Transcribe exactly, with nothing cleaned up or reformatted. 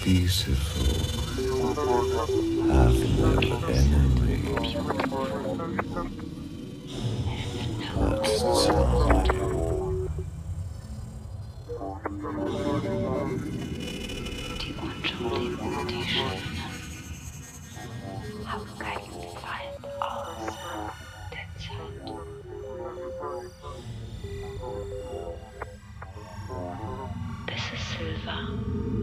peaceful, have no enemies. That's time. Die Unschuldigen, die Schönen. Hab keinen Feind außer der Zeit. This is Silva.